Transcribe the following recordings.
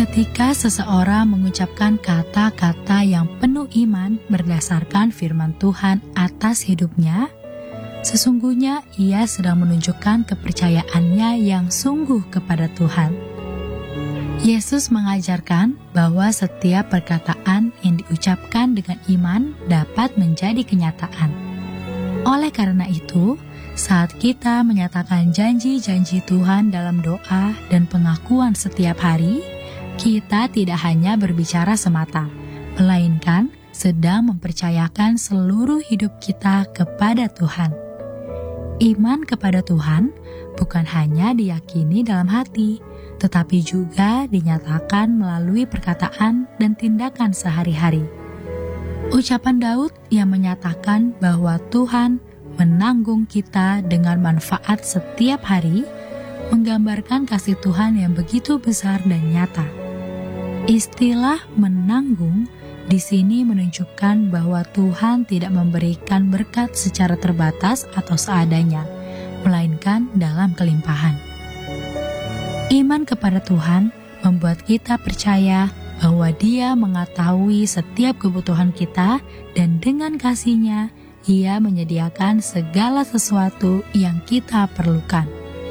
Ketika seseorang mengucapkan kata-kata yang penuh iman berdasarkan firman Tuhan atas hidupnya, sesungguhnya ia sedang menunjukkan kepercayaannya yang sungguh kepada Tuhan. Yesus mengajarkan bahwa setiap perkataan yang diucapkan dengan iman dapat menjadi kenyataan. Oleh karena itu, saat kita menyatakan janji-janji Tuhan dalam doa dan pengakuan setiap hari, kita tidak hanya berbicara semata, melainkan sedang mempercayakan seluruh hidup kita kepada Tuhan. Iman kepada Tuhan bukan hanya diyakini dalam hati, tetapi juga dinyatakan melalui perkataan dan tindakan sehari-hari. Ucapan Daud yang menyatakan bahwa Tuhan menanggung kita dengan manfaat setiap hari, menggambarkan kasih Tuhan yang begitu besar dan nyata. Istilah menanggung di sini menunjukkan bahwa Tuhan tidak memberikan berkat secara terbatas atau seadanya, melainkan dalam kelimpahan. Iman kepada Tuhan membuat kita percaya bahwa Dia mengetahui setiap kebutuhan kita dan dengan kasih-Nya, Ia menyediakan segala sesuatu yang kita perlukan.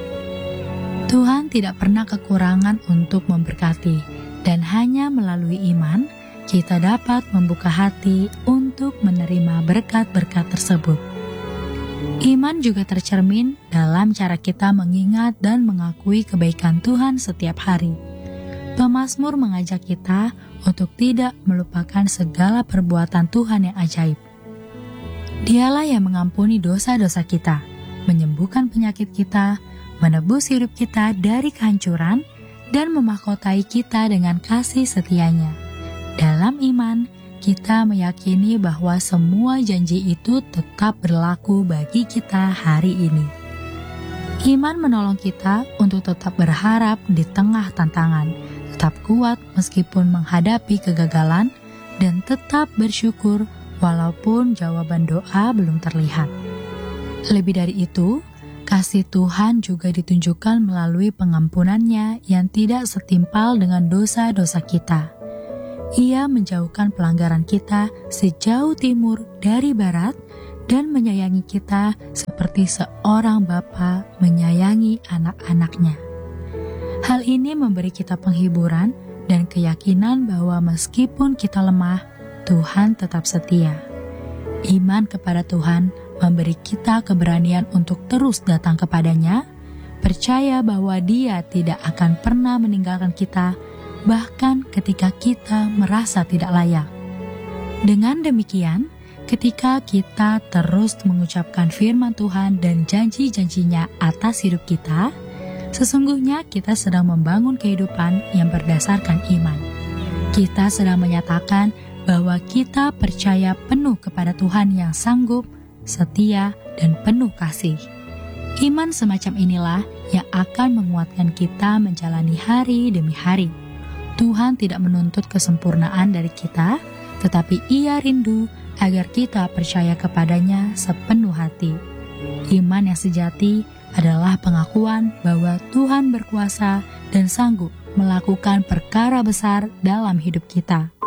Tuhan tidak pernah kekurangan untuk memberkati, dan hanya melalui iman, kita dapat membuka hati untuk menerima berkat-berkat tersebut. Iman juga tercermin dalam cara kita mengingat dan mengakui kebaikan Tuhan setiap hari. Pemazmur mengajak kita untuk tidak melupakan segala perbuatan Tuhan yang ajaib. Dialah yang mengampuni dosa-dosa kita, menyembuhkan penyakit kita, menebus hidup kita dari kehancuran, dan memahkotai kita dengan kasih setia-Nya. Dalam iman, kita meyakini bahwa semua janji itu tetap berlaku bagi kita hari ini. Iman menolong kita untuk tetap berharap di tengah tantangan, tetap kuat meskipun menghadapi kegagalan, dan tetap bersyukur walaupun jawaban doa belum terlihat. Lebih dari itu, kasih Tuhan juga ditunjukkan melalui pengampunan-Nya yang tidak setimpal dengan dosa-dosa kita. Ia menjauhkan pelanggaran kita sejauh timur dari barat dan menyayangi kita seperti seorang bapa menyayangi anak-anaknya. Hal ini memberi kita penghiburan dan keyakinan bahwa meskipun kita lemah, Tuhan tetap setia. Iman kepada Tuhan memberi kita keberanian untuk terus datang kepada-Nya, percaya bahwa Dia tidak akan pernah meninggalkan kita, bahkan ketika kita merasa tidak layak. Dengan demikian, ketika kita terus mengucapkan firman Tuhan dan janji-janji-Nya atas hidup kita, sesungguhnya kita sedang membangun kehidupan yang berdasarkan iman. Kita sedang menyatakan bahwa kita percaya penuh kepada Tuhan yang sanggup, setia, dan penuh kasih. Iman semacam inilah yang akan menguatkan kita menjalani hari demi hari. Tuhan tidak menuntut kesempurnaan dari kita, tetapi Ia rindu agar kita percaya kepada-Nya sepenuh hati. Iman yang sejati adalah pengakuan bahwa Tuhan berkuasa dan sanggup melakukan perkara besar dalam hidup kita.